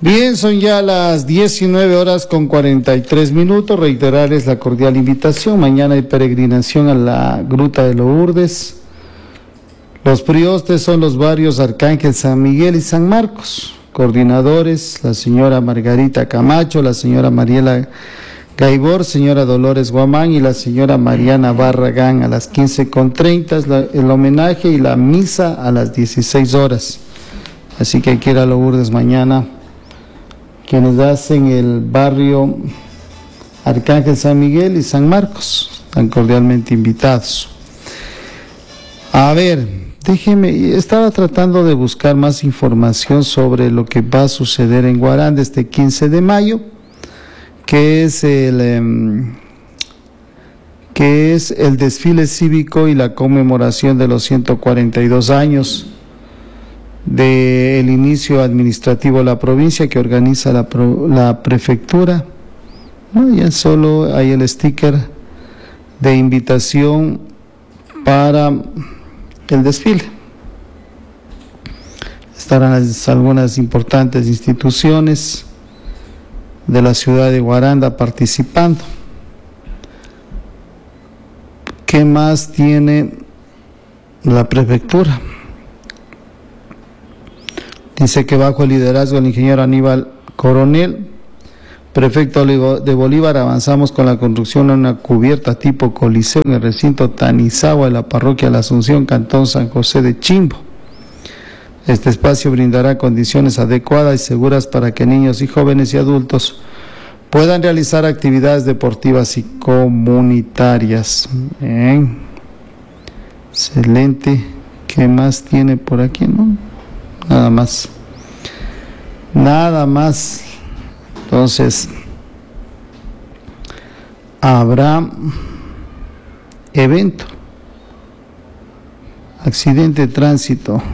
Bien, son ya las 19 horas con 43 minutos. Reiterarles la cordial invitación. Mañana hay peregrinación a la Gruta de Lourdes. Los priostes son los barrios Arcángel, San Miguel y San Marcos. Coordinadores, la señora Margarita Camacho, la señora Mariela Gaibor, señora Dolores Guamán y la señora Mariana Barragán. A las 15:30 el homenaje y la misa a las 16 horas. Así que hay que ir a Lourdes mañana. Quienes hacen el barrio Arcángel, San Miguel y San Marcos están cordialmente invitados. A ver, déjeme, estaba tratando de buscar más información sobre lo que va a suceder en Guaranda este 15 de mayo, que es el desfile cívico y la conmemoración de los 142 años del inicio administrativo de la provincia que organiza la prefectura. No, ya solo hay el sticker de invitación para el desfile. Estarán algunas importantes instituciones de la ciudad de Guaranda participando. ¿Qué más tiene la prefectura? Dice que bajo el liderazgo del ingeniero Aníbal Coronel, prefecto de Bolívar, avanzamos con la construcción de una cubierta tipo coliseo en el recinto Tanizagua de la parroquia La Asunción, cantón San José de Chimbo. Este espacio brindará condiciones adecuadas y seguras para que niños y jóvenes y adultos puedan realizar actividades deportivas y comunitarias. Bien. Excelente. ¿Qué más tiene por aquí, no? Nada más. Nada más. Entonces, habrá evento. Accidente de tránsito.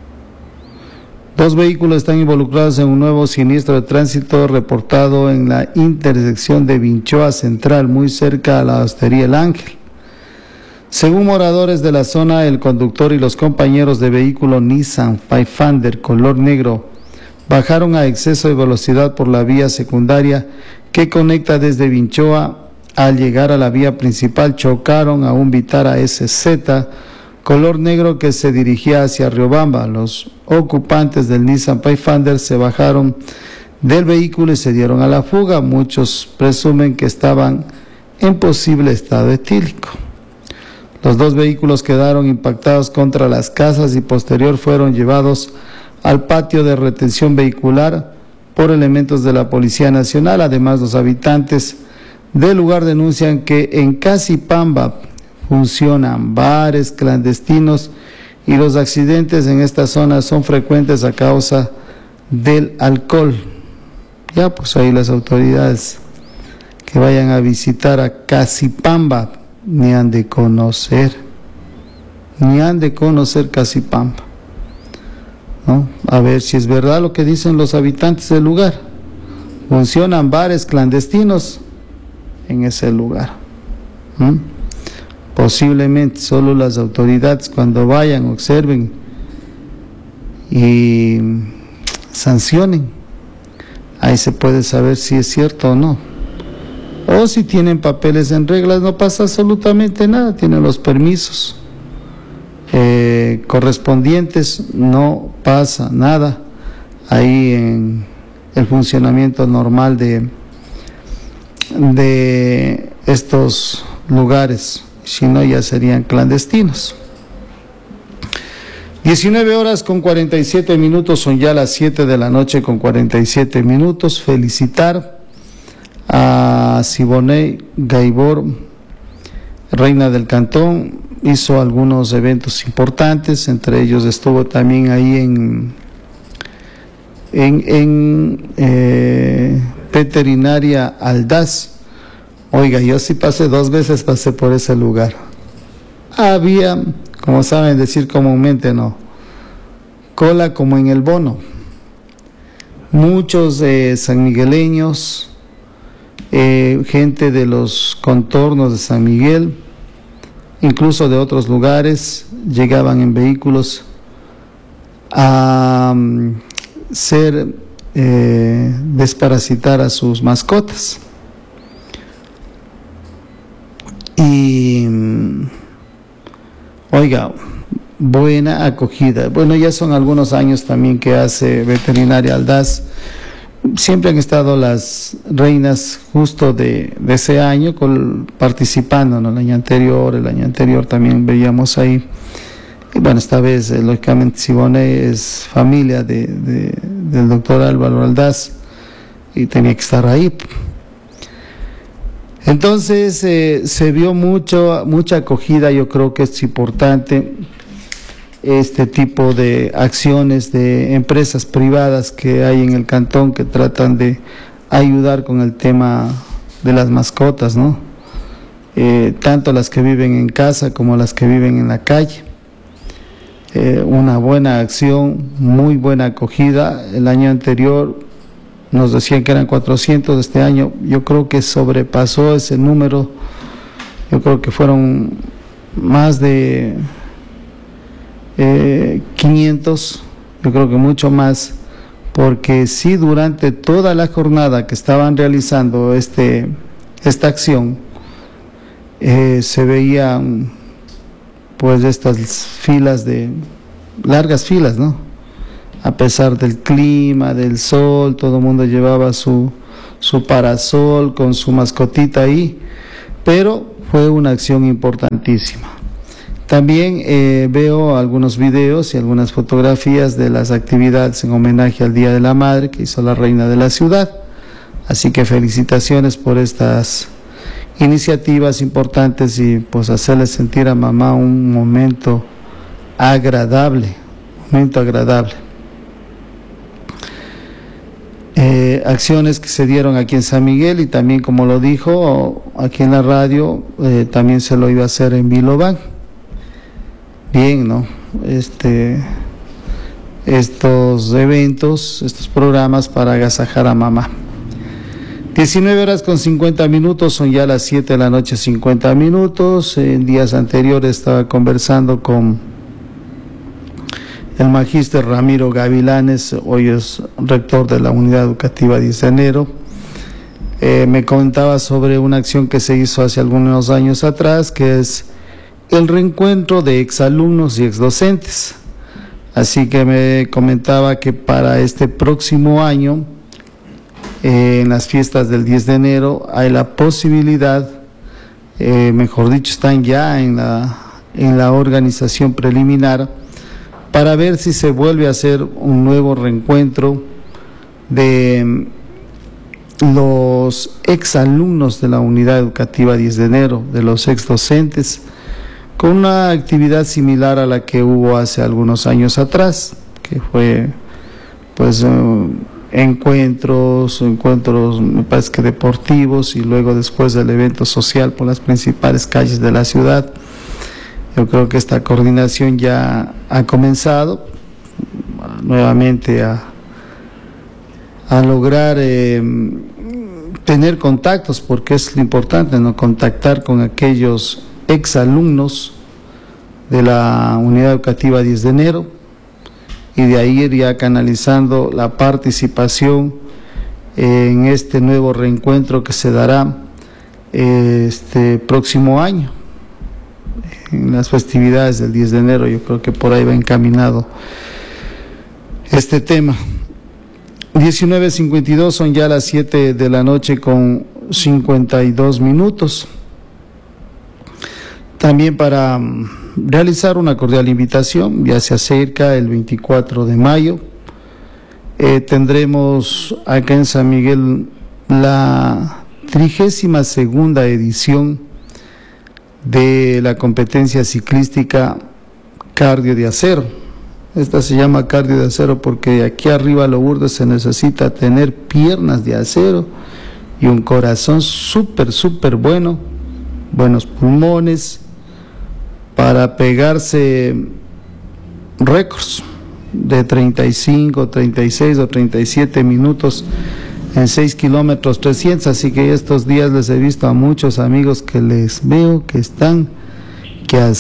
2 vehículos están involucrados en un nuevo siniestro de tránsito reportado en la intersección de Vinchoa Central, muy cerca a la hostería El Ángel. Según moradores de la zona, el conductor y los compañeros de vehículo Nissan Pathfinder color negro bajaron a exceso de velocidad por la vía secundaria que conecta desde Vinchoa. Al llegar a la vía principal chocaron a un Vitara SZ color negro que se dirigía hacia Riobamba. Los ocupantes del Nissan Pathfinder se bajaron del vehículo y se dieron a la fuga. Muchos presumen que estaban en posible estado etílico. Los 2 vehículos quedaron impactados contra las casas y posterior fueron llevados al patio de retención vehicular por elementos de la Policía Nacional. Además, los habitantes del lugar denuncian que en Casipamba funcionan bares clandestinos y los accidentes en esta zona son frecuentes a causa del alcohol. Ya, pues ahí las autoridades que vayan a visitar a Casipamba ni han de conocer Casipamba, ¿no? A ver si es verdad lo que dicen los habitantes del lugar. Funcionan bares clandestinos en ese lugar. Posiblemente solo las autoridades cuando vayan observen y sancionen. Ahí se puede saber si es cierto o no. O si tienen papeles en reglas, no pasa absolutamente nada, tienen los permisos correspondientes, no pasa nada ahí en el funcionamiento normal de estos lugares, si no ya serían clandestinos. 19 horas con 47 minutos, son ya las 7 de la noche con 47 minutos. Felicitar a Siboney Gaibor, reina del cantón. Hizo algunos eventos importantes, entre ellos estuvo también ahí en Veterinaria Aldaz. Oiga, yo sí pasé 2 veces, pasé por ese lugar. Había, como saben decir comúnmente, no, cola como en el bono. Muchos sanmigueleños, gente de los contornos de San Miguel, incluso de otros lugares, llegaban en vehículos a ser desparasitar a sus mascotas. Y oiga, buena acogida. Bueno, ya son algunos años también que hace Veterinaria Aldaz. Siempre han estado las reinas justo de ese año participando, ¿no? El año anterior también veíamos ahí. Y bueno, esta vez, lógicamente, Siboney es familia del doctor Álvaro Aldaz y tenía que estar ahí. Entonces, se vio mucha acogida. Yo creo que es importante este tipo de acciones de empresas privadas que hay en el cantón que tratan de ayudar con el tema de las mascotas, ¿no? Tanto las que viven en casa como las que viven en la calle. Una buena acción, muy buena acogida. El año anterior nos decían que eran 400, este año yo creo que sobrepasó ese número. Yo creo que fueron más de 500, yo creo que mucho más, porque sí, durante toda la jornada que estaban realizando esta acción, se veían pues estas largas filas, ¿no? A pesar del clima, del sol, todo el mundo llevaba su parasol con su mascotita ahí, pero fue una acción importantísima. También veo algunos videos y algunas fotografías de las actividades en homenaje al Día de la Madre que hizo la reina de la ciudad. Así que felicitaciones por estas iniciativas importantes y pues hacerle sentir a mamá un momento agradable, acciones que se dieron aquí en San Miguel y también, como lo dijo aquí en la radio, también se lo iba a hacer en Vilobán. Bien, ¿no? Estos eventos, estos programas para agasajar a mamá. 19:50, son ya las 7 de la noche, 50 minutos. En días anteriores estaba conversando con el magíster Ramiro Gavilanes, hoy es rector de la Unidad Educativa 10 de enero. Me comentaba sobre una acción que se hizo hace algunos años atrás, que es el reencuentro de exalumnos y exdocentes. Así que me comentaba que para este próximo año, en las fiestas del 10 de enero, hay la posibilidad, mejor dicho, están ya en la organización preliminar, para ver si se vuelve a hacer un nuevo reencuentro de los exalumnos de la Unidad Educativa 10 de enero, de los exdocentes, con una actividad similar a la que hubo hace algunos años atrás, que fue pues encuentros, me parece que deportivos, y luego después del evento social por las principales calles de la ciudad. Yo creo que esta coordinación ya ha comenzado nuevamente a lograr tener contactos, porque es lo importante, ¿no? Contactar con aquellos exalumnos de la Unidad Educativa 10 de enero y de ahí ir ya canalizando la participación en este nuevo reencuentro que se dará este próximo año en las festividades del 10 de enero. Yo creo que por ahí va encaminado este tema. 19:52, son ya las 7 de la noche con 52 minutos. También para realizar una cordial invitación, ya se acerca el 24 de mayo, tendremos acá en San Miguel la 32ª edición de la competencia ciclística Cardio de Acero. Esta se llama Cardio de Acero porque aquí arriba a Lourdes se necesita tener piernas de acero y un corazón súper bueno, buenos pulmones, para pegarse récords de 35, 36 o 37 minutos en 6 kilómetros 300. Así que estos días les he visto a muchos amigos que les veo que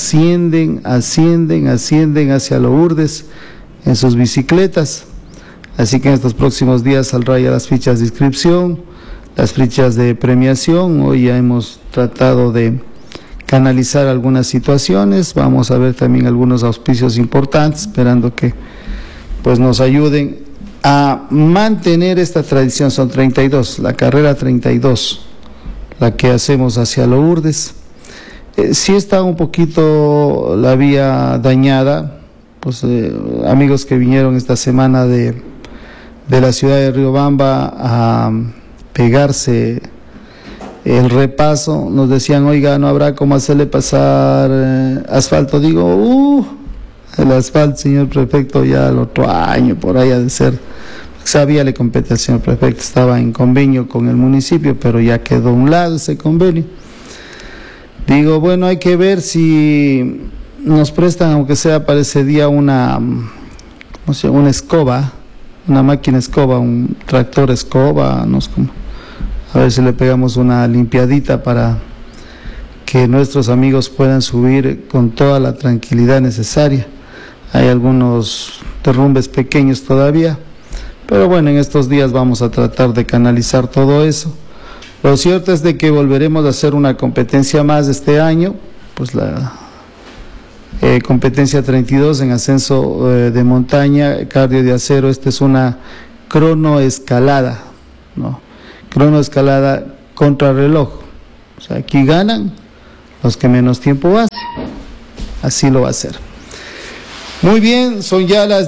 ascienden hacia Lourdes en sus bicicletas. Así que en estos próximos días saldrá ya las fichas de inscripción, las fichas de premiación. Hoy ya hemos tratado de canalizar algunas situaciones, vamos a ver también algunos auspicios importantes, esperando que pues nos ayuden a mantener esta tradición. Son 32, la carrera 32, la que hacemos hacia Lourdes. Sí está un poquito la vía dañada, pues amigos que vinieron esta semana de la ciudad de Riobamba a pegarse el repaso, nos decían, oiga, no habrá cómo hacerle pasar asfalto. Digo, el asfalto, señor prefecto, ya el otro año, por ahí ha de ser. Sabía la competencia, señor prefecto, estaba en convenio con el municipio, pero ya quedó a un lado ese convenio. Digo, bueno, hay que ver si nos prestan, aunque sea para ese día, una escoba, una máquina escoba, un tractor escoba, no sé cómo. A ver si le pegamos una limpiadita para que nuestros amigos puedan subir con toda la tranquilidad necesaria. Hay algunos derrumbes pequeños todavía, pero bueno, en estos días vamos a tratar de canalizar todo eso. Lo cierto es de que volveremos a hacer una competencia más este año, pues la competencia 32 en ascenso de montaña, cardio de acero. Esta es una cronoescalada, ¿no? Cronoescalada contrarreloj. O sea, aquí ganan los que menos tiempo hacen. Así lo va a hacer. Muy bien, son ya las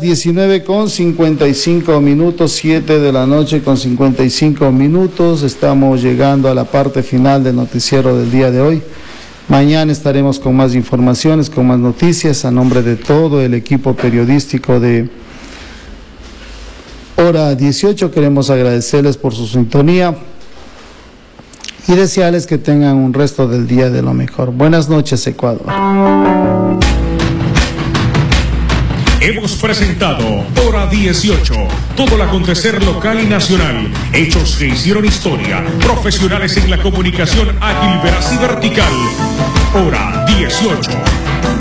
19:55, 7 de la noche con 55 minutos. Estamos llegando a la parte final del noticiero del día de hoy. Mañana estaremos con más informaciones, con más noticias. A nombre de todo el equipo periodístico de Hora 18, queremos agradecerles por su sintonía y desearles que tengan un resto del día de lo mejor. Buenas noches, Ecuador. Hemos presentado Hora 18, todo el acontecer local y nacional, hechos que hicieron historia, profesionales en la comunicación ágil, veraz y vertical. Hora 18.